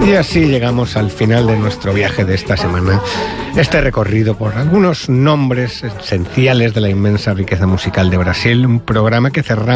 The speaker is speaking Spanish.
Y así llegamos al final de nuestro viaje de esta semana. Este recorrido por algunos nombres esenciales de la inmensa riqueza musical de Brasil, un programa que cerramos